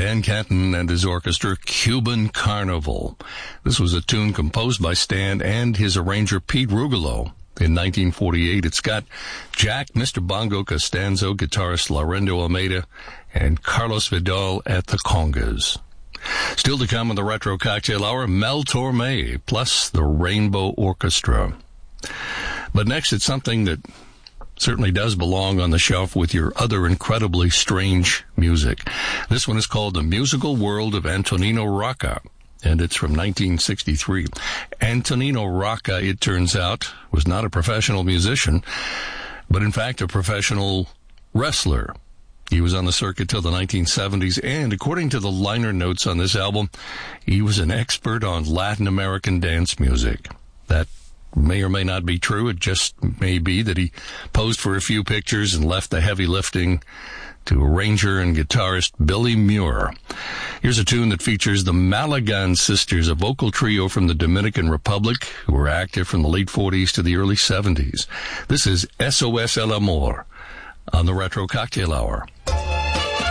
Dan Kenton and his orchestra, Cuban Carnival. This was a tune composed by Stan and his arranger Pete Rugolo in 1948. It's got Jack, Mr. Bongo Costanzo, guitarist Laurindo Almeida, and Carlos Vidal at the congas. Still to come on the Retro Cocktail Hour, Mel Torme, plus the Rainbow Orchestra. But next, it's something that certainly does belong on the shelf with your other incredibly strange music. This one is called The Musical World of Antonino Rocca, and it's from 1963. Antonino Rocca, it turns out, was not a professional musician, but in fact a professional wrestler. He was on the circuit till the 1970s, and according to the liner notes on this album, he was an expert on Latin American dance music. That may or may not be true. It just may be that he posed for a few pictures and left the heavy lifting to arranger and guitarist Billy Muir. Here's a tune that features the Malagan Sisters, a vocal trio from the Dominican Republic who were active from the late 40s to the early 70s. This is SOS El Amor on the Retro Cocktail Hour.